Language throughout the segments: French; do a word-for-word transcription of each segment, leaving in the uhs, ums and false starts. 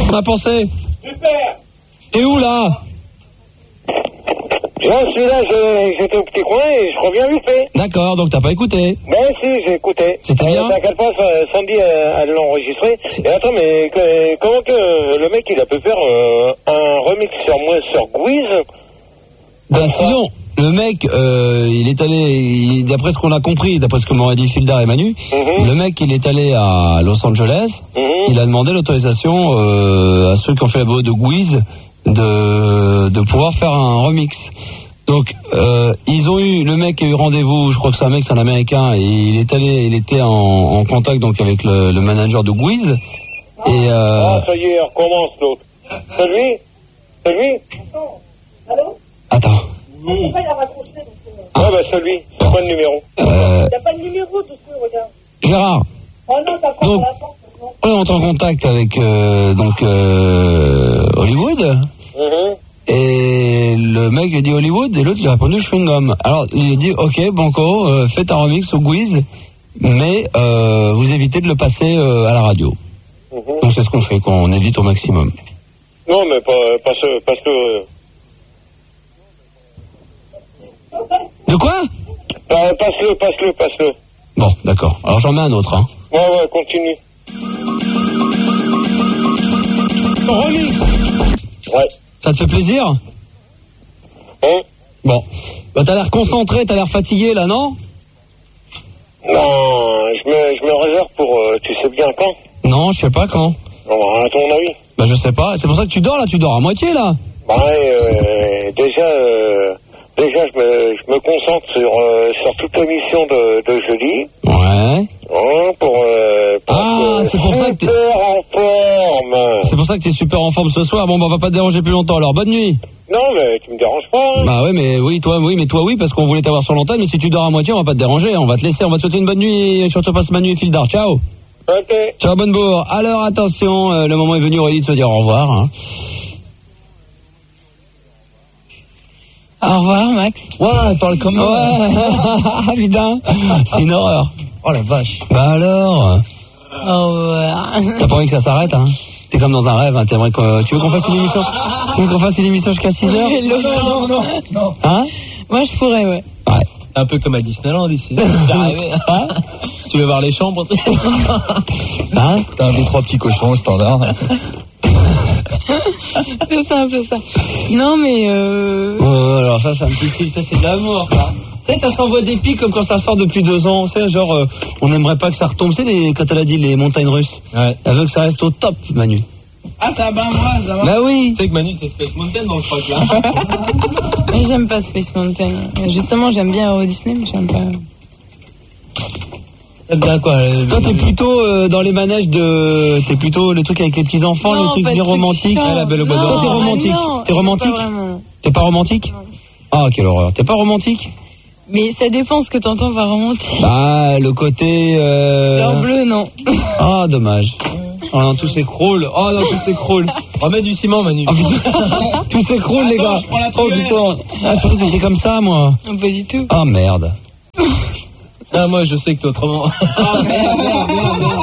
t'en as pensé? Super. T'es où là? Je suis là, je, j'étais au petit coin et je reviens vite fait. D'accord, donc t'as pas écouté? Ben si, j'ai écouté. C'était bien. À quel point Sandy elle l'a enregistré. Et attends, mais que, comment que le mec il a pu faire euh, un remix sur moi sur Guiz? Ben sinon, le mec, euh, il est allé, il, d'après ce qu'on a compris, d'après ce que m'aurait dit Fildar et Manu, mm-hmm. le mec il est allé à Los Angeles, mm-hmm. il a demandé l'autorisation euh, à ceux qui ont fait la voix de Guiz de, de pouvoir faire un remix. Donc euh, ils ont eu, le mec a eu rendez-vous, je crois que c'est un mec, c'est un américain, et il est allé, il était en, en contact donc avec le, le manager de Guiz. Et euh, ah ça y est, on recommence l'autre. C'est lui? C'est lui? Allô? Attends. Oui. Pourquoi il a raccroché? Ah ouais, bah c'est lui, c'est bon. Pas le numéro. Euh... Il n'y a pas de numéro dessus, regarde. Gérard. Oh non, t'as pas donc, la porte. on est en contact avec euh, donc euh, Hollywood. Mm-hmm. Et le mec a dit Hollywood et l'autre il a répondu chewing gum. Alors il a dit ok Banco, euh, faites un remix au Guiz, mais euh, vous évitez de le passer euh, à la radio. Mm-hmm. Donc c'est ce qu'on fait, qu'on évite au maximum. Non mais pas parce que parce que de quoi? euh, passe-le, passe-le, passe-le. Bon d'accord. Alors j'en mets un autre. Hein. Ouais ouais, continue. Remix. Ouais. Ça te fait plaisir? Hein? Bon. Bah, t'as l'air concentré, t'as l'air fatigué là, non? Non, je me, je me réserve pour, euh, tu sais bien quand? Non, je sais pas quand. Non, à ton avis? Bah je sais pas, c'est pour ça que tu dors là, tu dors à moitié là. Bah ouais, euh, déjà, euh, déjà je me, je me concentre sur, euh, sur toute l'émission de, de jeudi. Ouais. Hein, pour, euh, pour ah, c'est pour ça que t'es super en forme. C'est pour ça que t'es super en forme ce soir. Bon, bah on va pas te déranger plus longtemps. Alors bonne nuit. Non, mais tu me déranges pas. Hein. Bah ouais, mais oui, toi, oui, mais toi, oui, parce qu'on voulait t'avoir sur l'antenne. Mais si tu dors à moitié, on va pas te déranger. On va te laisser. On va te souhaiter une bonne nuit. Et surtout passe Manu et Fildar. Ciao. Ok. Ciao, bonne bourre. Alors attention, euh, le moment est venu, Aurélie, de se dire au revoir. Hein. Au revoir, Max. Ouais, elle parle comme moi. Ouais, putain. C'est une horreur. Oh la vache. Bah alors. Au revoir. T'as pas envie que ça s'arrête, hein? T'es comme dans un rêve, hein. T'aimerais que, tu veux qu'on fasse une émission? Tu veux qu'on fasse une émission jusqu'à six heures? Non, non, non, non. Hein? Moi, je pourrais, ouais. Ouais. Un peu comme à Disneyland ici. Hein? Tu veux voir les chambres aussi? Hein? T'as un des trois petits cochons standard. C'est ça, un peu ça. Non, mais euh... Oh, alors ça, ça me pique, ça c'est de l'amour, ça. Tu sais, ça s'envoie des pics comme quand ça sort depuis deux ans. Tu sais, genre, euh, on n'aimerait pas que ça retombe. Tu sais, les, quand elle a dit les montagnes russes. Ouais. Elle veut que ça reste au top, Manu. Ah, ça va, moi, ça va. Bah oui. Tu sais que Manu, c'est Space Mountain dans le truc, là. Mais j'aime pas Space Mountain. Justement, j'aime bien Euro Disney, mais j'aime pas... T'aimes bien quoi? Toi, t'es plutôt euh, dans les manèges de... T'es plutôt le truc avec les petits-enfants, non, le truc bien romantique. Ah, la belle au bois dormant. Toi, t'es romantique. Ah, non, t'es romantique pas vraiment. T'es pas romantique? Non. Ah, quelle horreur. T'es pas romantique? Mais ça dépend ce que t'entends par romantique. Bah, le côté... Euh... C'est en bleu, non. Ah, dommage. Oh non, tout s'écroule. Oh non, tout s'écroule. Remets du ciment, Manu. Oh, putain. Tout s'écroule, les gars. Oh, putain. Ah, je pensais que t'étais comme ça, moi. Non, pas du tout. Oh, merde. Ah, moi, je sais que t'es autrement. Oh, merde, merde, merde, merde.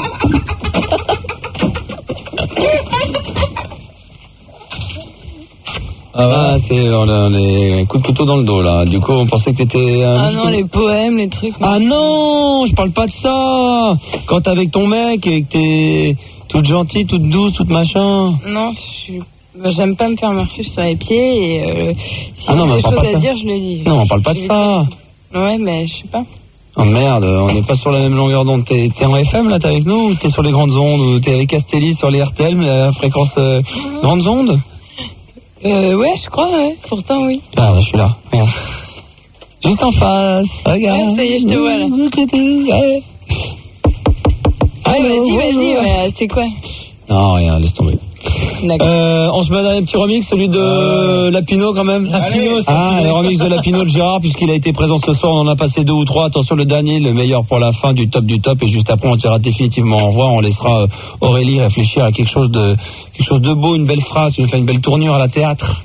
Ah, ouais. Ah, c'est on a, on est un coup de couteau dans le dos, là. Du coup, on pensait que t'étais... Euh, ah non, les poèmes, les trucs... Non. Ah non, je parle pas de ça. Quand t'es avec ton mec et que t'es toute gentille, toute douce, toute machin. Non, je suis... Bah, j'aime pas me faire marcher sur les pieds et euh, si ah non, j'ai des choses à de dire, je le dis. Non, on parle pas de ça. Ouais, mais je sais pas. Oh merde, on n'est pas sur la même longueur d'onde. T'es, t'es en F M là, t'es avec nous ou t'es sur les grandes ondes ou t'es avec Castelli sur les R T L, mais à fréquence euh, grandes ondes? Euh, ouais, je crois, ouais. Pourtant, oui. Ah, là, je suis là. Regarde. Juste en face. Regarde. Ouais, ça y est, je te vois là. Ouais. Ouais, vas-y, vas-y, ouais, c'est quoi? Non, rien, laisse tomber. D'accord. Euh, on se met dans un petit remix, celui de euh... Lapino quand même. Lapino, ah, le remix de Lapino de Gérard, puisqu'il a été présent ce soir, on en a passé deux ou trois. Attention, le dernier, le meilleur pour la fin du top du top, et juste après on tirera définitivement au revoir. On laissera Aurélie réfléchir à quelque chose de quelque chose de beau, une belle phrase, tu nous fais une belle tournure à la théâtre.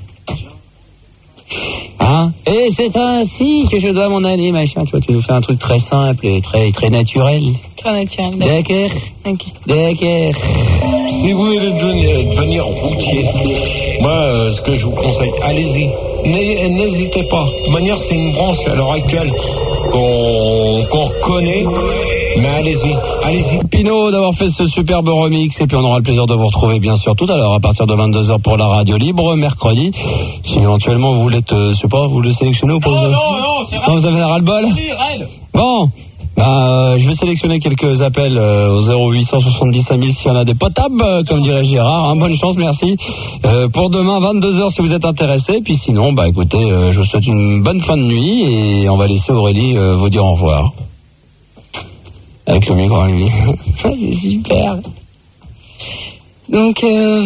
Hein? Et c'est ainsi que je dois m'en aller, machin. Tu vois, tu nous fais un truc très simple et très très naturel. Très naturel. D'accord. Ok. D'accord. Si vous voulez devenir, devenir routier, moi, euh, ce que je vous conseille, allez-y. N'hé- N'hésitez pas. De toute manière, c'est une branche à l'heure actuelle qu'on qu'on reconnaît. Mais allez-y, allez-y. Pinot d'avoir fait ce superbe remix, et puis on aura le plaisir de vous retrouver bien sûr tout à l'heure à partir de vingt-deux heures pour la radio libre mercredi. Si éventuellement vous voulez, euh, je sais pas, vous le sélectionnez ou pas? Non, non, non, c'est Non, vous avez un ras-le-bol? Bon, bah, euh, je vais sélectionner quelques appels euh, au zéro huit cent soixante-dix cinq mille s'il y en a des potables, euh, comme dirait Gérard. Hein, bonne chance, merci. Euh, pour demain, vingt-deux heures si vous êtes intéressés. Puis sinon, bah écoutez, euh, je vous souhaite une bonne fin de nuit et on va laisser Aurélie euh, vous dire au revoir. Avec le micro, lui. C'est super. Donc, euh,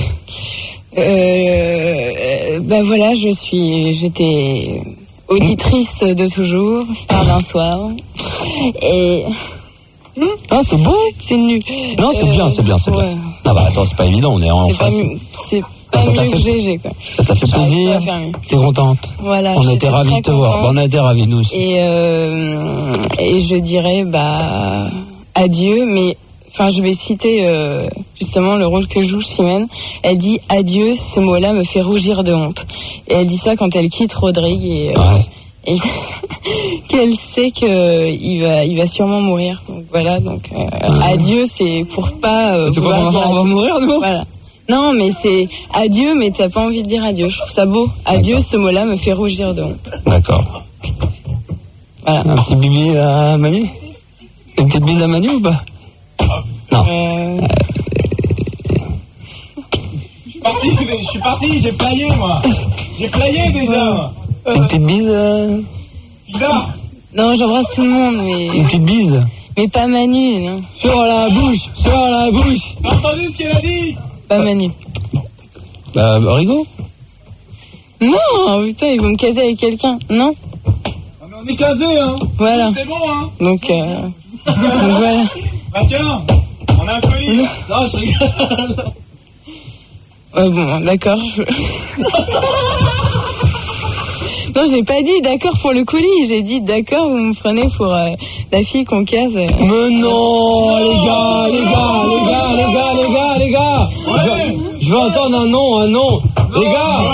euh, bah voilà, je suis, j'étais auditrice de toujours, star d'un soir, et ah c'est beau, c'est nul. Non, c'est Euh, bien, c'est bien, c'est ouais. bien. Ah bah attends, c'est pas évident, on est en C'est pas face. mieux, c'est Ah, pas ça t'a mieux que fait- G G quoi. Ça t'a fait J'arrive plaisir. pas à faire mieux. T'es contente. Voilà. On a j'étais été ravis de très te voir. contente. Bon, on a été ravis nous aussi. Et euh, et je dirais bah adieu, mais enfin je vais citer euh, justement le rôle que joue Chimène. Elle dit adieu, ce mot-là me fait rougir de honte. Et elle dit ça quand elle quitte Rodrigue et, euh, Ouais. et qu'elle sait que il va il va sûrement mourir. Donc voilà, donc euh, adieu, c'est pour pas euh, Tu crois vouloir qu'on va, dire on va adieu. mourir nous? Voilà. Non, mais c'est adieu, mais t'as pas envie de dire adieu. Je trouve ça beau. Adieu, D'accord. ce mot-là me fait rougir de honte. D'accord. Voilà. Un petit bibi à Manu? Une petite bise à Manu ou pas? Non. Euh, Je suis parti, je suis parti, j'ai flyé moi. J'ai flyé déjà. Une petite bise euh... Là. Non, j'embrasse tout le monde, Une mais, petite bise? mais pas Manu, non. Sur la bouche! Sur la bouche! T'as entendu ce qu'elle a dit? Pas Manu. Bah, Rigo? Non, putain, ils vont me caser avec quelqu'un. Non, Ah, mais on est casé hein. voilà. C'est bon hein. Donc, euh, donc voilà. Bah tiens, on a un colis. Non, je rigole. Ouais, bon, d'accord. je- Non, j'ai pas dit d'accord pour le colis. J'ai dit d'accord, vous me prenez pour euh, la fille qu'on case. euh. Mais non, les gars, les gars, les gars, les gars, les gars, les gars. Je, je veux entendre un nom, un nom. Les gars.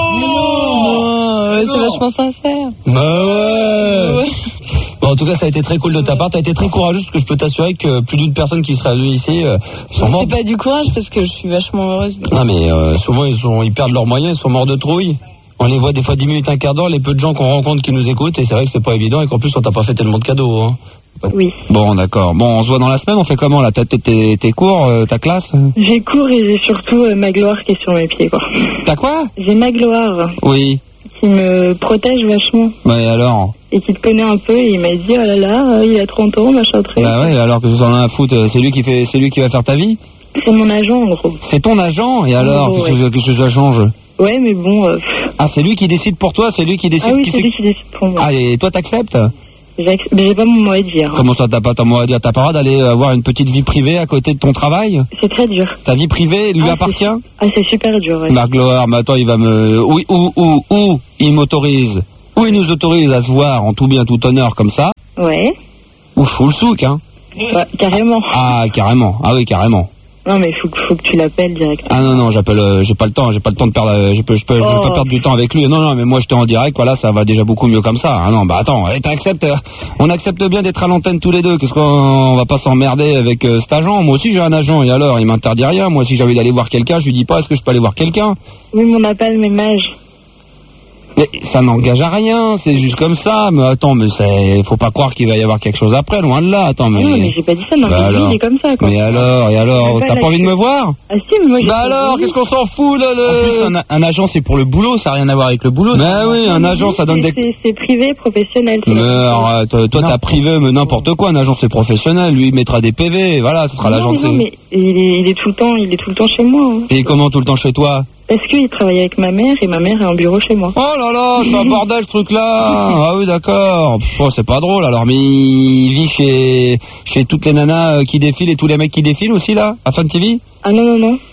Non, ouais, c'est vachement sincère. Bah ouais. Ouais. Bon, en tout cas, ça a été très cool de ta part. T'as été très courageux, parce que je peux t'assurer que plus d'une personne qui serait venue ici euh, sont morts. C'est pas du courage parce que je suis vachement heureuse. Non, mais euh, souvent ils sont, ils perdent leurs moyens, ils sont morts de trouille. On les voit des fois dix minutes, un quart d'heure, les peu de gens qu'on rencontre qui nous écoutent, et c'est vrai que c'est pas évident, et qu'en plus on t'a pas fait tellement de cadeaux. Hein. Oui. Bon, d'accord. Bon, on se voit dans la semaine, on fait comment là? T'as tes, tes cours, euh, ta classe? J'ai cours et j'ai surtout euh, ma gloire qui est sur mes pieds, quoi. T'as quoi? J'ai ma gloire Oui. qui me protège vachement Ouais, alors? et qui te connaît un peu et il m'a dit, oh là là, euh, il a trente ans, machin truc. Bah ouais, alors que tu en as à foutre, c'est lui qui fait, c'est lui qui va faire ta vie? C'est mon agent, en gros. C'est ton agent, et alors? gros, Qu'est-ce que, qu'est-ce que ça change? Ouais, mais bon... Euh, pff. Ah, c'est lui qui décide pour toi, c'est lui qui décide Ah oui, qui c'est lui qui décide pour moi. Ah, et toi t'acceptes? J'ac- Mais j'ai pas mon mot à dire. hein. Comment ça, t'as pas ton mot à dire? T'as pas le droit d'aller avoir une petite vie privée à côté de ton travail? C'est très dur. Ta vie privée lui Ah, appartient? Ah, c'est super dur, ouais. Ma gloire, mais attends, il va me... Oui, où, où, où il m'autorise? Où il nous autorise à se voir en tout bien, tout honneur comme ça? Ouais. Ou je fous le souk, hein? Ouais, carrément. Ah, carrément. Ah oui, carrément. Non, mais faut, que- faut que tu l'appelles direct. Ah non, non, j'appelle, euh, j'ai pas le temps, j'ai pas le temps de perdre, euh, je peux, je peux, je peux Oh. pas perdre du temps avec lui. Non, non, mais moi j'étais en direct, voilà, ça va déjà beaucoup mieux comme ça. Ah non, bah attends, eh, t'acceptes, euh, on accepte bien d'être à l'antenne tous les deux. Qu'est-ce qu'on on va pas s'emmerder avec euh, cet agent? Moi aussi j'ai un agent, et alors, il m'interdit rien. Moi, si j'ai envie d'aller voir quelqu'un, je lui dis pas, est-ce que je peux aller voir quelqu'un? Oui, mais on n'a pas le même âge. Mais ça n'engage à rien, c'est juste comme ça. Mais attends, mais c'est, faut pas croire qu'il va y avoir quelque chose après, loin de là. Attends, mais. Ah non, mais j'ai pas dit ça, non, Bah mais lui, alors. il est comme ça, quoi. Mais alors, et alors, Pas t'as la- pas envie de me voir? Ah si, mais moi j'ai... Bah alors, qu'est-ce qu'on s'en fout là le... En plus, un, un agent, c'est pour le boulot, ça n'a rien à voir avec le boulot. Bah oui, un agent, ça donne des... C'est c'est privé, professionnel. c'est Mais la- arrête, toi t'as privé, mais n'importe quoi, un agent c'est professionnel, lui il mettra des P V, voilà, ce sera Non, l'agent mais de non, ses- mais il est, il est tout le temps, il est tout le temps chez moi. hein. Et comment tout le temps chez toi? Parce qu'il travaille avec ma mère et ma mère est en bureau chez moi. Oh là là, c'est un bordel ce truc-là. Ah oui d'accord, Pff, oh, c'est pas drôle alors, mais il vit chez chez toutes les nanas euh, qui défilent et tous les mecs qui défilent aussi là, à Fun T V? Ah non, non, non.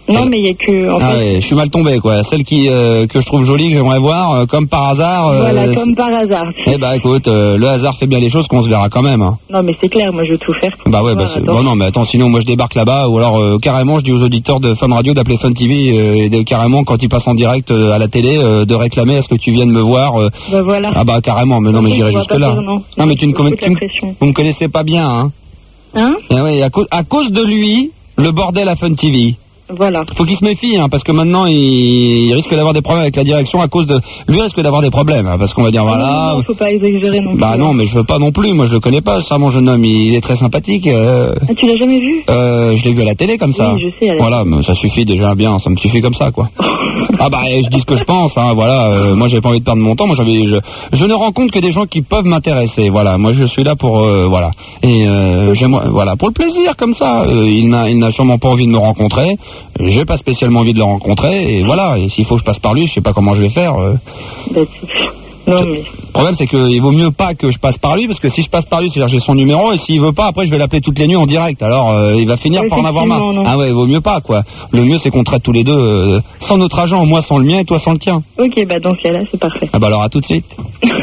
Non, mais il y a que... En Ah fait, ouais, je suis mal tombé, quoi. Celle qui euh, que je trouve jolie, que j'aimerais voir, euh, comme par hasard. Euh, voilà, comme par hasard. Eh bah écoute, euh, le hasard fait bien les choses, qu'on se verra quand même. Hein. Non, mais c'est clair, moi je veux tout faire. Bah ouais, bah, c'est... Bon, non, mais attends, sinon moi je débarque là-bas, ou alors euh, carrément je dis aux auditeurs de Fun Radio d'appeler Fun T V euh, et de, carrément quand ils passent en direct euh, à la télé euh, de réclamer est-ce que tu viennes me voir. Euh... Bah voilà. Ah bah carrément, mais non, mais j'irai jusque là. Non. non, mais tu ne connais, tu, vous me connaissez pas bien, hein. Hein Et ouais, à, cause, à cause de lui, le bordel à Fun T V. Voilà. Faut qu'il se méfie, hein, parce que maintenant il, il risque d'avoir des problèmes avec la direction à cause de. Lui risque d'avoir des problèmes, hein, parce qu'on va dire voilà. Non, non, faut pas exagérer non plus. Bah non, mais je veux pas non plus. Moi je le connais pas, ça, mon jeune homme. Il est très sympathique. Euh... Ah, tu l'as jamais vu? Euh, je l'ai vu à la télé comme ça. Oui, je sais. À la voilà, mais ça suffit déjà bien. Ça me suffit comme ça, quoi. Ah bah je dis ce que je pense, hein, voilà. Euh, moi j'avais pas envie de perdre mon temps. Moi j'avais, je, je ne rencontre que des gens qui peuvent m'intéresser. Voilà, moi je suis là pour, euh, voilà. Et euh, j'aimerais, voilà, pour le plaisir comme ça. Euh, il n'a, il n'a sûrement pas envie de me rencontrer. J'ai pas spécialement envie de le rencontrer. Et voilà. Et s'il faut que je passe par lui, je sais pas comment je vais faire. Euh. Bah, non mais. Le problème c'est qu'il vaut mieux pas que je passe par lui, parce que si je passe par lui, c'est-à-dire j'ai son numéro, et s'il veut pas, après je vais l'appeler toutes les nuits en direct. Alors euh, il va finir par en avoir marre. Non. Ah ouais, il vaut mieux pas, quoi. Le mieux c'est qu'on traite tous les deux euh, sans notre agent, moi sans le mien et toi sans le tien. Ok, bah dans ce cas-là, c'est parfait. Ah bah alors à tout de suite.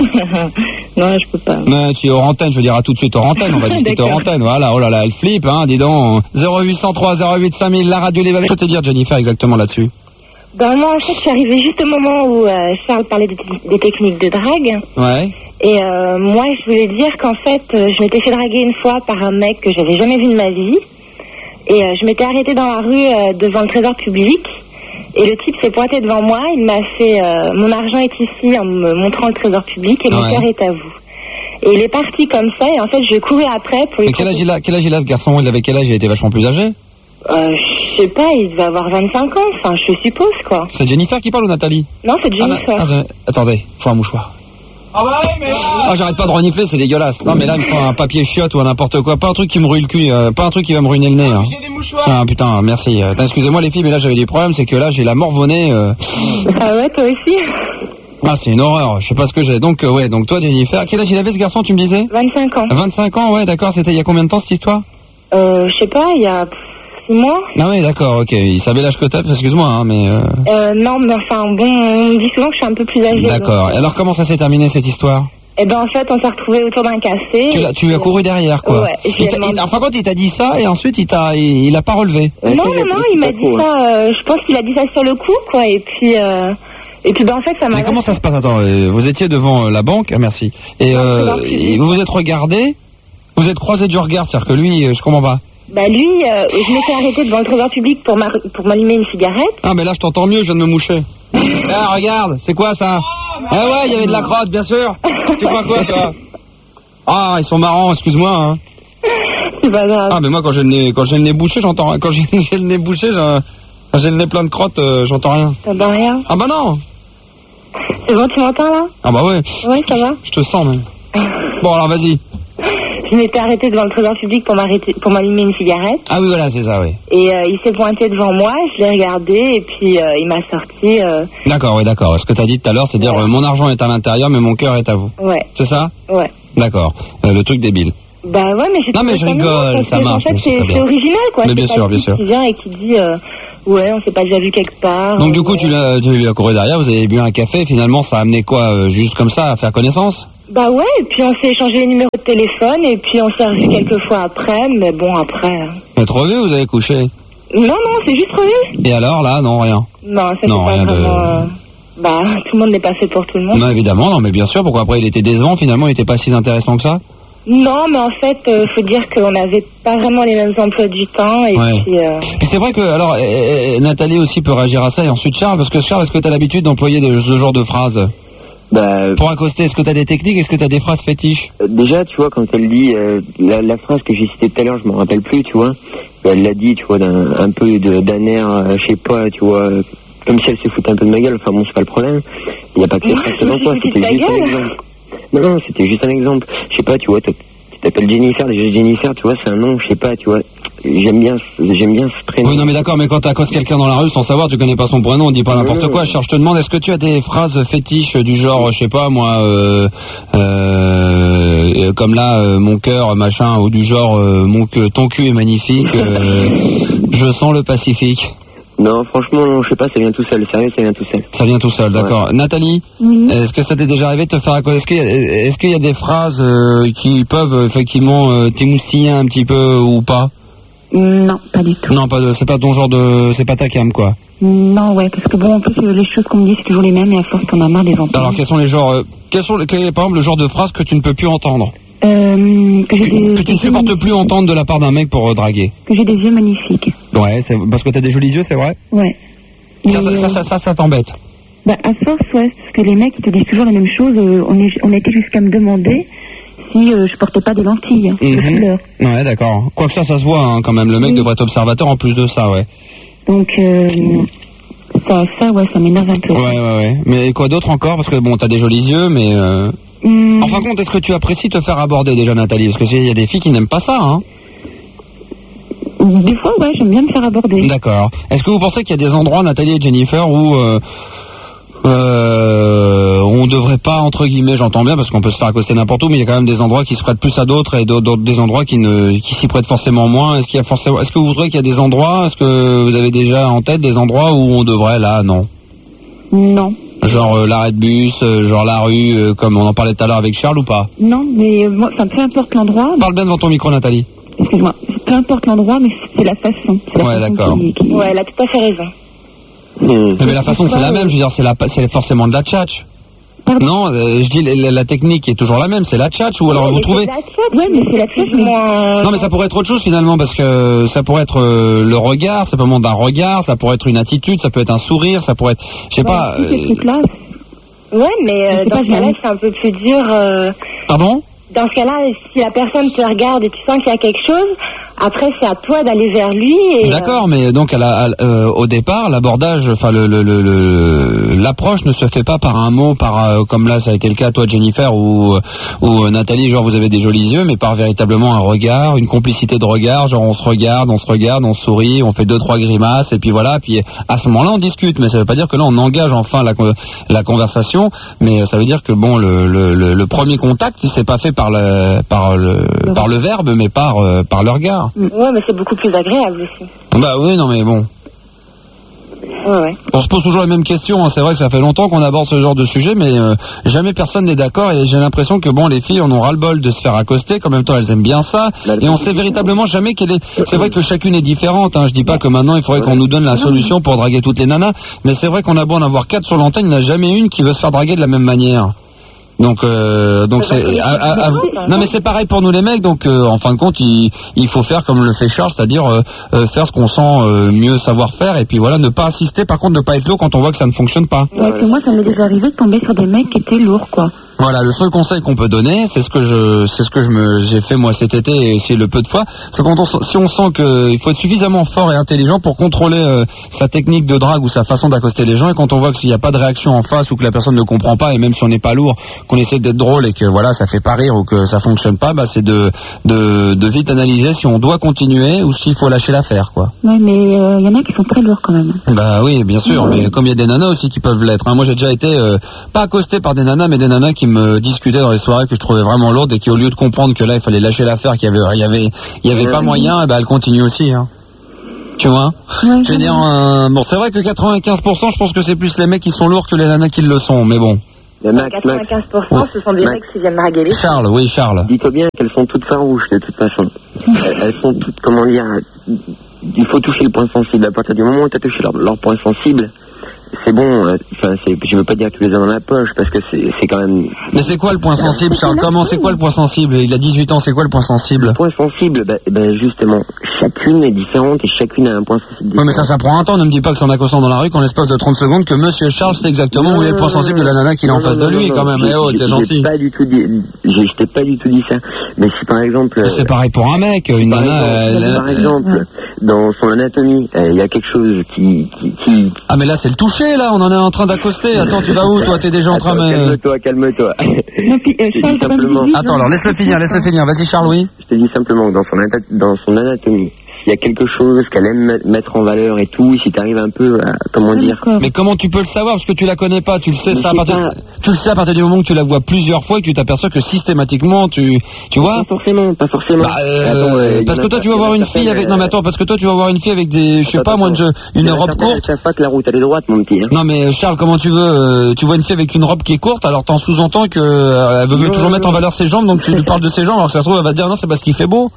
Non, là, je peux pas. Mais tu es hors antenne, je veux dire à tout de suite hors antenne, on va discuter hors antenne. Voilà, oh là là, elle flippe, hein, dis donc. zéro huit zéro trois zéro huit cinq mille, la radio les valets. Je peux te dire, Jennifer, exactement là-dessus. Ben moi, en fait, je suis arrivée juste au moment où euh, Charles parlait des, des techniques de drague. Ouais. Et euh, moi, je voulais dire qu'en fait, euh, je m'étais fait draguer une fois par un mec que j'avais jamais vu de ma vie. Et euh, je m'étais arrêtée dans la rue euh, devant le trésor public. Et le type s'est pointé devant moi. Il m'a fait euh, « Mon argent est ici » en me montrant le trésor public et mon Ouais. cœur est à vous. Et il est parti comme ça. Et en fait, je courais après pour lui... Mais quel âge il a, quel âge il a ce garçon? Il avait quel âge? Il était vachement plus âgé? Euh, je sais pas, il devait avoir vingt-cinq ans. Enfin, je suppose, quoi. C'est Jennifer qui parle ou Nathalie? Non, c'est Jennifer. Ah, ah, attendez, faut un mouchoir. Ah bah oui, mais là... Ah, j'arrête pas de renifler, c'est dégueulasse. Non, mais là, il me faut un papier chiotte ou n'importe quoi. Pas un truc qui me rouille le cul, euh, pas un truc qui va me ruiner le nez. Hein. J'ai des mouchoirs. Ah putain, merci. Euh, excusez-moi les filles, mais là j'avais des problèmes, c'est que là j'ai la morvonnée. Euh... Ah ouais, toi aussi? Ah, c'est une horreur, je sais pas ce que j'ai. Donc, euh, ouais, donc toi, Jennifer, quel âge il avait ce garçon, tu me disais? vingt-cinq ans. vingt-cinq ans, ouais, d'accord, c'était il y a combien de temps cette histoire? Euh, je sais pas, il y a six mois. Ah ouais, d'accord, ok, il savait l'âge que t'as, excuse-moi, hein, mais... Euh... Euh, non, mais enfin, bon, on me dit souvent que je suis un peu plus âgée. D'accord, donc, et alors comment ça s'est terminé cette histoire? Eh ben, en fait, on s'est retrouvés autour d'un café. Tu, l'as, tu lui as couru derrière, quoi. Ouais. Il t'a, il, enfin, quand il t'a dit ça, et ensuite il t'a, il, il a pas relevé. Non, non, non, il m'a dit ça, euh, je pense qu'il a dit ça sur le coup, quoi, et puis... Euh... Et puis ben en fait ça m'a... Mais comment ça se passe? Attends, euh, vous étiez devant euh, la banque, ah, merci. Et euh, et vous vous êtes regardé, vous êtes croisé du regard, c'est-à-dire que lui, euh, je comprends pas. Bah lui, euh, je m'étais arrêtée devant le trésor public pour, m'ar- pour m'allumer une cigarette. Ah mais là je t'entends mieux, je viens de me moucher. Ah regarde, c'est quoi ça? Ah ouais, il y avait de la crotte, bien sûr. Tu crois quoi toi? Ah ils sont marrants, excuse-moi. Hein. C'est pas grave. Ah mais moi quand j'ai le nez, quand j'ai le nez bouché, j'entends rien. Quand j'ai, j'ai le nez bouché, j'ai, quand j'ai le nez plein de crottes, euh, j'entends rien. Ça va rien. Ah bah non. C'est bon, tu m'entends là? Ah bah ouais. Ouais, ça va. Je te sens même. Bon alors vas-y. Je m'étais arrêtée devant le trésor public pour m'arrêter, pour m'allumer une cigarette. Ah oui voilà, c'est ça, oui. Et euh, il s'est pointé devant moi, je l'ai regardé et puis euh, il m'a sorti. Euh... D'accord, oui, d'accord. Ce que tu as dit tout à l'heure, c'est dire euh, mon argent est à l'intérieur, mais mon cœur est à vous. Ouais. C'est ça? Ouais. D'accord. Euh, le truc débile. Bah ouais, mais j'ai Non mais je rigole, ça marche. En fait, c'est, c'est original, quoi. Mais bien c'est sûr, pas bien le type sûr. qui vient et qui dit, euh, ouais, on s'est pas déjà vu quelque part. Donc du coup, ouais. tu l'as, tu lui as couru derrière, vous avez bu un café, finalement, ça a amené quoi, euh, juste comme ça, à faire connaissance? Bah ouais, et puis on s'est échangé les numéros de téléphone et puis on s'est revu quelques fois après, mais bon, après... hein. Vous êtes revu ou vous avez couché? Non, non, c'est juste revu. Et alors, là, non, rien. Non, ça Non, c'est rien pas de- vraiment... euh, Bah, tout le monde n'est pas fait pour tout le monde. Non, évidemment, non, mais bien sûr, pourquoi après il était décevant, finalement, il était pas si intéressant que ça? Non, mais en fait, euh, faut dire qu'on n'avait pas vraiment les mêmes emplois du temps et Ouais. puis... euh, Et c'est vrai que, alors, euh, euh, Nathalie aussi peut réagir à ça, et ensuite Charles, parce que Charles, est-ce que tu as l'habitude d'employer de, ce genre de phrases? Bah, Pour accoster, est-ce que tu as des techniques, est-ce que tu as des phrases fétiches? euh, déjà, tu vois, quand elle dit euh, la, la phrase que j'ai citée tout à l'heure, je m'en rappelle plus, tu vois. Elle l'a dit, tu vois, d'un un peu de, d'un air, euh, je sais pas, tu vois, euh, comme si elle se foutait un peu de ma gueule. Enfin bon, c'est pas le problème. Il n'y a pas que les phrases je me devant suis toi, foutue de c'était ta juste un gueule. exemple. Non, non, c'était juste un exemple. Je sais pas, tu vois, t'as- tu t'appelles Jennifer, déjà Jennifer, tu vois, c'est un nom, je sais pas, tu vois. J'aime bien, j'aime bien ce prénom. Oui, non, mais d'accord, mais quand t'accostes quelqu'un dans la rue sans savoir, tu connais pas son prénom, on dit pas n'importe quoi. Charles, je te demande, est-ce que tu as des phrases fétiches du genre, je sais pas, moi, euh, euh, comme là, euh, mon cœur, machin, ou du genre, euh, mon que ton cul est magnifique, euh, je sens le Pacifique. Non, franchement, non, je sais pas, ça vient tout seul. Sérieux, ça vient tout seul. Ça vient tout seul, d'accord. Ouais. Nathalie, Oui. est-ce que ça t'est déjà arrivé de te faire accoster? Est-ce qu'il y a, est-ce qu'il y a des phrases euh, qui peuvent euh, effectivement euh, t'émoustiller un petit peu ou pas? Non, pas du tout. Non, pas de, c'est pas ton genre de, c'est pas ta cam quoi. Non, ouais, parce que bon, en plus, euh, les choses qu'on me dit, c'est toujours les mêmes, et à force, t'en as marre des entendre. Alors quels sont les genres, euh, quels sont, quel est par exemple le genre de phrase que tu ne peux plus entendre? Euh, que j'ai des, Que tu ne supportes plus entendre de la part d'un mec pour euh, draguer? que j'ai des yeux magnifiques. Ouais, c'est parce que t'as des jolis yeux, c'est vrai? Ouais. Ça, Mais, ça, ça, euh, ça, ça, ça t'embête? Bah, à force, ouais, parce que les mecs, ils te disent toujours la même chose. euh, on, est, on était jusqu'à me demander si euh, je portais pas des lentilles, hein, de Mhm. couleur. Ouais, d'accord. Quoique ça, ça se voit hein, quand même. Le mec Oui. devrait être observateur en plus de ça, ouais. Donc, euh, ça, ça, ouais, ça m'énerve un peu. Ouais, ouais, ouais. Mais quoi d'autre encore? Parce que bon, t'as des jolis yeux, mais... Euh... Hum, En fin de compte, est-ce que tu apprécies te faire aborder déjà, Nathalie? Parce qu'il y a des filles qui n'aiment pas ça, hein. Des fois, ouais, j'aime bien me faire aborder. D'accord. Est-ce que vous pensez qu'il y a des endroits, Nathalie et Jennifer, où... Euh... Euh, on devrait pas, entre guillemets, j'entends bien, parce qu'on peut se faire accoster n'importe où, mais il y a quand même des endroits qui se prêtent plus à d'autres et d'autres, des endroits qui ne, qui s'y prêtent forcément moins. Est-ce qu'il y a forcément, est-ce que vous trouvez qu'il y a des endroits, est-ce que vous avez déjà en tête des endroits où on devrait, là, non? Non. Genre euh, l'arrêt de bus, euh, genre la rue, euh, comme on en parlait tout à l'heure avec Charles ou pas? Non, mais euh, moi, enfin, peu importe l'endroit. Parle bien devant ton micro, Nathalie. Excuse-moi. Peu importe l'endroit, mais c'est la façon. C'est la Ouais, façon d'accord. qui- qui- Ouais, elle a tout à fait raison. Mmh. Mais la façon, c'est la même, je veux dire, c'est la, c'est forcément de la tchatch. Pardon. Non, euh, je dis la, la technique est toujours la même, c'est la tchatch, ou alors Ouais, vous mais trouvez... c'est de la tchatch, Ouais, mais c'est la plus tchatch, ou mais- moins... Non mais ça pourrait être autre chose finalement, parce que ça pourrait être euh, le regard, ça peut être un regard, ça pourrait être une attitude, ça peut être un sourire, ça pourrait être, je sais Ouais, pas. tous ces euh, trucs-là, Ouais, mais euh, Je sais dans pas, ce cas-là, j'aime. c'est un peu plus dur. euh, Pardon? Dans ce cas-là, si la personne te regarde et tu sens qu'il y a quelque chose, après c'est à toi d'aller vers lui. Et, D'accord, mais donc à la, à- euh, au départ, l'abordage, enfin le, le, le, le- l'approche ne se fait pas par un mot, par euh, comme là ça a été le cas toi Jennifer ou ou Nathalie, genre vous avez des jolis yeux, mais par véritablement un regard, une complicité de regard, genre on se regarde, on se regarde, on sourit, on fait deux trois grimaces et puis voilà, puis à ce moment-là on discute, mais ça veut pas dire que là on engage enfin la con- la conversation, mais ça veut dire que bon le le, le, le premier contact il s'est pas fait par le par le par le verbe, mais par euh, par le regard. Ouais, mais c'est beaucoup plus agréable aussi. Bah oui, non mais bon. Ouais, ouais. On se pose toujours la même question, hein. C'est vrai que ça fait longtemps qu'on aborde ce genre de sujet, mais euh, jamais personne n'est d'accord et j'ai l'impression que bon, les filles en ont ras-le-bol de se faire accoster, qu'en même temps elles aiment bien ça, et on sait véritablement jamais quelle est... C'est vrai que chacune est différente, hein. Je dis pas que maintenant il faudrait qu'on nous donne la solution pour draguer toutes les nanas, mais c'est vrai qu'on a beau en avoir quatre sur l'antenne, il n'y en a jamais une qui veut se faire draguer de la même manière. Donc, euh, donc c'est, à- à- à- non mais c'est pareil pour nous les mecs. Donc, euh, en fin de compte, il, il faut faire comme le fait Charles, c'est-à-dire euh, euh, faire ce qu'on sent euh, mieux savoir faire, et puis voilà, ne pas insister. Par contre, ne pas être lourd quand on voit que ça ne fonctionne pas. ouais, que moi, ça m'est déjà arrivé de tomber sur des mecs qui étaient lourds, quoi. Voilà, le seul conseil qu'on peut donner, c'est ce que je, c'est ce que je me, j'ai fait moi cet été et aussi le peu de fois, c'est quand on, sent- si on sent que il faut être suffisamment fort et intelligent pour contrôler euh, sa technique de drague ou sa façon d'accoster les gens, et quand on voit qu'il n'y a pas de réaction en face ou que la personne ne comprend pas, et même si on n'est pas lourd, qu'on essaie d'être drôle et que voilà, ça fait pas rire ou que ça fonctionne pas, bah c'est de, de, de vite analyser si on doit continuer ou s'il faut lâcher l'affaire, quoi. Ouais, mais il euh, y en a qui sont très lourds quand même. Bah oui, bien sûr, mais comme il y a des nanas aussi qui peuvent l'être, hein. Moi j'ai déjà été euh, pas accosté par des nanas, mais des nanas qui me discutaient dans les soirées que je trouvais vraiment lourdes et qui, au lieu de comprendre que là il fallait lâcher l'affaire, qu'il y avait, il y avait, il y avait pas moyen, et bah elles continuent aussi, hein. Tu vois? Ouais, Je veux dire, euh, bon, c'est vrai que quatre-vingt-quinze pour cent, je pense que c'est plus les mecs qui sont lourds que les nanas qui le sont, mais bon. Mais Max, Max, quatre-vingt-quinze pour cent, ce sont des Max. mecs qui viennent draguer les filles. Charles, oui, Charles. dis-toi bien qu'elles sont toutes farouches de toute façon. Elles elles sont toutes, comment dire, il faut toucher le point sensible. À partir du moment où tu as touché leur, leur point sensible, c'est bon. euh, Enfin, c'est, je veux pas dire que tu les as dans la poche parce que c'est, c'est quand même. Mais c'est quoi le point sensible, Charles? Comment, c'est quoi le point sensible? Il a dix-huit ans, c'est quoi le point sensible? Le point sensible, ben, ben justement, chacune est différente et chacune a un point sensible. Ouais, mais ça, ça prend un temps. Ne me dis pas que c'est en accostant dans la rue qu'en l'espace de trente secondes que Monsieur Charles sait exactement où est le point sensible de la nana qu'il a en face de lui, quand même. Eh oh, t'es gentil. J'ai pas du tout dit, j'ai, je t'ai pas du tout dit ça. Mais si par exemple. Mais c'est pareil pour un mec, une Par nana. exemple, elle- par exemple, dans son anatomie, euh, il y a quelque chose qui, qui, qui... Ah mais là c'est le toucher, là, on en est en train d'accoster. Attends, tu vas où, toi? T'es déjà en train Attends, de... calme-toi, calme-toi. Non, puis, euh, Je te Charles, dis comme simplement. tu dis, Attends, alors laisse-le finir, laisse-le finir. Vas-y, Charles, oui. Je te dis simplement que dans son, ana- dans son anatomie, s'il y a quelque chose qu'elle aime mettre en valeur et tout, si t'arrives un peu à, comment dire. Mais comment tu peux le savoir parce que tu la connais pas, tu le sais Mais ça à c'est partir, pas- tu le sais à partir du moment où tu la vois plusieurs fois et que tu t'aperçois que systématiquement tu, tu vois. Pas forcément, pas forcément. Bah, euh, Attends, euh, il y parce en que a toi tu vas certaines- voir une certaines, fille avec, non mais attends, parce que toi tu vas voir une fille avec des, je sais Attends, pas moi, une, attends. une Il y en a robe certaines, courte. elles savent pas que la route elle est droite, mon petit. Hein. Non mais Charles, comment tu veux, euh, tu vois une fille avec une robe qui est courte, alors t'en sous-entends que euh, elle veut Non, toujours non, mettre en non. valeur ses jambes, donc tu lui parles de ses jambes, alors que ça se trouve elle va te dire non c'est parce qu'il fait beau.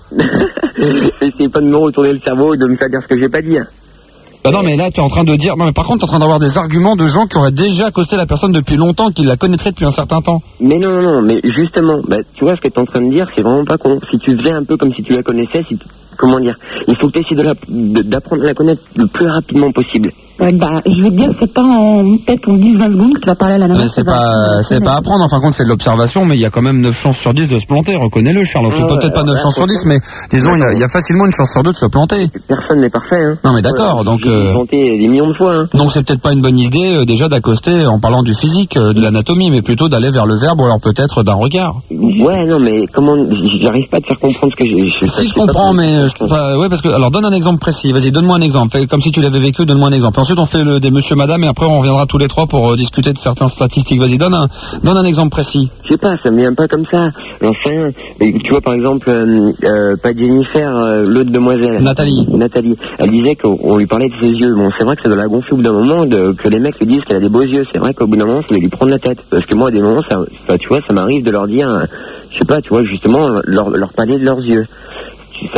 Essayez pas de me retourner le cerveau et de me faire dire ce que j'ai pas dit. Hein. Bah non mais là tu es en train de dire, non mais par contre tu es en train d'avoir des arguments de gens qui auraient déjà accosté la personne depuis longtemps, qui la connaîtraient depuis un certain temps. Mais non, non, non, mais justement, bah, tu vois ce que t'es en train de dire, c'est vraiment pas con. Si tu faisais un peu comme si tu la connaissais, si tu- comment dire, il faut que tu essaies de la, de- d'apprendre à la connaître le plus rapidement possible. Ouais, bah, je vais te dire, c'est pas en, peut-être en dix vingt secondes que tu vas parler à la nana. Mais c'est pas, c'est pas apprendre, en fin de compte c'est de l'observation, mais il y a quand même neuf chances sur dix de se planter, reconnais-le Charles. Ah ouais, Peut-être pas neuf ouais, chances sur dix, ouais. mais disons il y, a- il y a facilement une chance sur deux de se planter. Personne n'est parfait, hein. Non mais d'accord, Ouais, donc j'ai euh, tenté des millions de fois, hein. donc c'est peut-être pas une bonne idée euh, déjà d'accoster en parlant du physique, euh, de l'anatomie, mais plutôt d'aller vers le verbe ou alors peut-être d'un regard. Ouais, non, mais comment, j'arrive pas à te faire comprendre ce que j'ai. je- Si je sais pas comprends, comment- mais euh, je trouve pas, ouais parce que alors donne un exemple précis. Vas-y, donne-moi un exemple. Fais comme si tu l'avais vécu. Donne-moi un exemple. Ensuite, on fait le des monsieur, madame, et après on reviendra tous les trois pour euh, discuter de certaines statistiques. Vas-y, donne un, donne un exemple précis. Je sais pas, ça me vient pas comme ça. J'en sais rien. Mais tu vois, par exemple, euh, euh, pas Jennifer, euh, l'autre demoiselle. Nathalie. Nathalie. Elle disait qu'on on lui parlait de ses yeux. Bon, c'est vrai que ça doit la gonfler au bout d'un moment de, que les mecs lui disent qu'elle a des beaux yeux. C'est vrai qu'au bout d'un moment, ça doit lui prendre la tête. Parce que moi, à des moments, ça, ça, tu vois, ça m'arrive de leur dire, euh, je sais pas, tu vois, justement, leur, leur parler de leurs yeux. Ça,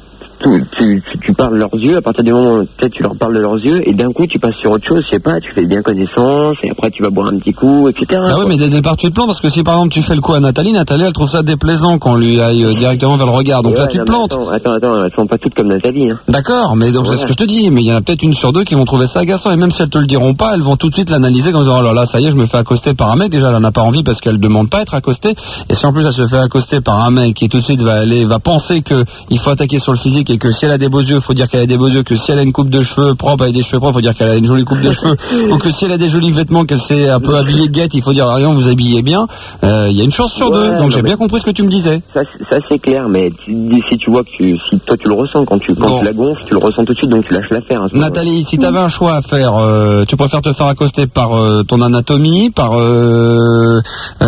tu, tu, tu, tu parles de leurs yeux, à partir du moment où peut-être tu leur parles de leurs yeux, et d'un coup tu passes sur autre chose, je sais pas, tu fais bien connaissance, et après tu vas boire un petit coup, et cetera. Ah oui, mais dès le départ tu te plantes parce que si par exemple tu fais le coup à Nathalie, Nathalie elle trouve ça déplaisant qu'on lui aille euh, directement vers le regard. Donc Ouais, là tu non, te mais plantes. Attends, attends, attends, elles sont pas toutes comme Nathalie. Hein. D'accord, mais donc c'est Voilà. ce que je te dis. Mais il y en a peut-être une sur deux qui vont trouver ça agaçant, et même si elles te le diront pas, elles vont tout de suite l'analyser comme disant oh là là, ça y est, je me fais accoster par un mec. Déjà, elle en a pas envie parce qu'elle demande pas à être accostée. Et si en plus elle se fait accoster par un mec qui tout de suite va aller, va penser que il faut attaquer sur le physique et que si elle a des beaux yeux, faut dire qu'elle a des beaux yeux. Que si elle a une coupe de cheveux propre avec des cheveux propres, faut dire qu'elle a une jolie coupe de cheveux. Ou que si elle a des jolis vêtements, qu'elle s'est un peu habillée guette, il faut dire rien, vous habillez bien. Euh, Il y a une chance sur Ouais, deux. Donc non, j'ai mais- bien compris ce que tu me disais. Ça, c'est- ça c'est clair, mais tu, si tu vois que tu, si toi tu le ressens quand tu, quand Bon. tu la gonfles, tu le ressens tout de suite, donc tu lâches l'affaire. à ce moment-là. Nathalie, si tu avais un choix à faire, euh, tu préfères te faire accoster par euh, ton anatomie, par euh, euh,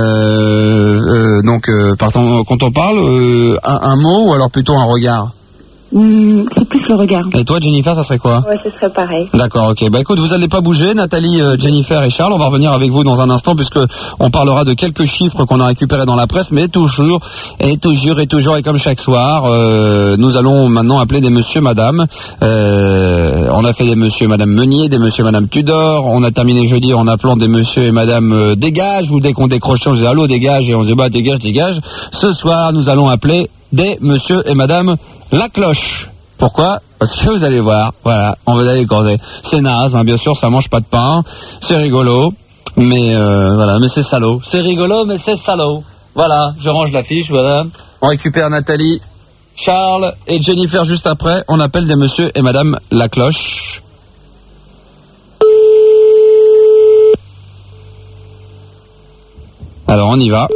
euh, donc euh, par ton, quand on parle, euh, un, un mot ou alors plutôt un regard. Hum, c'est plus le regard. Et toi, Jennifer, ça serait quoi? Ouais, ce serait pareil. D'accord, ok. Bah écoute, vous allez pas bouger, Nathalie, euh, Jennifer et Charles. On va revenir avec vous dans un instant puisque on parlera de quelques chiffres qu'on a récupérés dans la presse, mais toujours et toujours et toujours et comme chaque soir, euh, nous allons maintenant appeler des monsieur, madame. Euh, on a fait des monsieur, madame Meunier, des monsieur, madame Tudor. On a terminé jeudi en appelant des monsieur et madame euh, Dégage, ou dès qu'on décrochait, on disait allô Dégage et on disait bah dégage, dégage. Ce soir, nous allons appeler des monsieur et madame La Cloche. Pourquoi? Parce que vous allez voir, voilà, on va aller corder. C'est naze, hein, bien sûr, ça mange pas de pain, c'est rigolo, mais euh, voilà, mais c'est salaud. C'est rigolo, mais c'est salaud. Voilà, je range la fiche, voilà. On récupère Nathalie, Charles et Jennifer juste après. On appelle des monsieur et madame La Cloche. Alors on y va.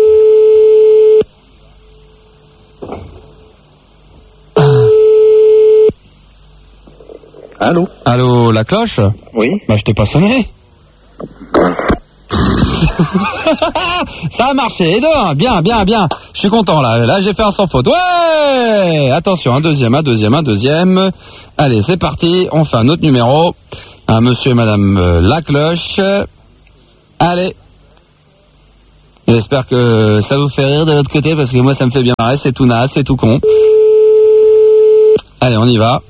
Allô? Allô, La Cloche? Oui. Bah je t'ai pas sonné. Ça a marché, et deux, hein. Bien, bien, bien. Je suis content là. Là, j'ai fait un sans faute. Ouais. Attention, un deuxième, un deuxième, un deuxième. Allez, c'est parti. On fait un autre numéro. Un monsieur et madame euh, La Cloche. Allez. J'espère que ça vous fait rire de l'autre côté parce que moi, ça me fait bien marrer. C'est tout naze, c'est tout con. Allez, on y va.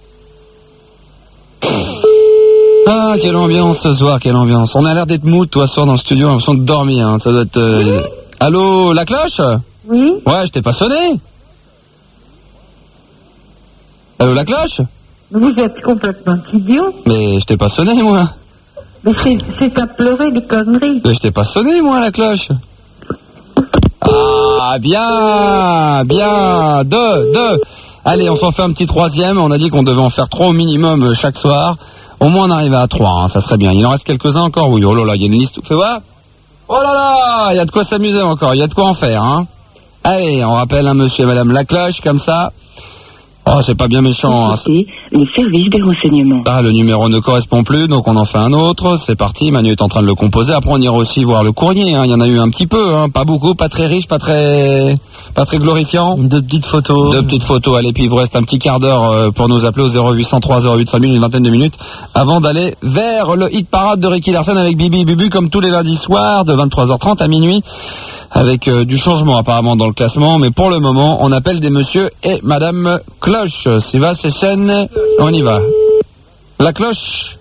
Ah, quelle ambiance ce soir, quelle ambiance. On a l'air d'être mou, toi, ce soir dans le studio, on a l'impression de dormir, hein. Ça doit être... euh, Allô, La Cloche? Oui. Ouais, je t'ai pas sonné. Allô, La Cloche? Vous êtes complètement idiot. Mais je t'ai pas sonné, moi. Mais c'est, c'est à pleurer des conneries. Mais je t'ai pas sonné, moi, La Cloche. Ah, bien, bien. Deux, deux. Allez, on s'en fait un petit troisième. On a dit qu'on devait en faire trois au minimum euh, chaque soir. Au moins on arrive à trois, hein, ça serait bien. Il en reste quelques-uns encore, oui. Oh là là, il y a une liste. Fais voir. Oh là là, il y a de quoi s'amuser encore, il y a de quoi en faire, hein. Allez, on rappelle un monsieur et madame La Cloche, comme ça. Oh, c'est pas bien méchant. Hein. Le service des renseignements. Ah, le numéro ne correspond plus, donc on en fait un autre. C'est parti, Manu est en train de le composer. Après, on ira aussi voir le courrier. Hein. Il y en a eu un petit peu, hein. Pas beaucoup, pas très riche, pas très, pas très glorifiant. Deux petites photos. Deux petites photos. Allez, puis il vous reste un petit quart d'heure pour nous appeler au zéro huit cent trois zéro huit cinq mille, une vingtaine de minutes, avant d'aller vers le hit parade de Ricky Larson avec Bibi et Bubu, comme tous les lundis soirs, de vingt-trois heures trente à minuit. Avec euh, du changement apparemment dans le classement, mais pour le moment, on appelle des monsieur et madame Cloche. C'est va, c'est chaîne, on y va. La cloche.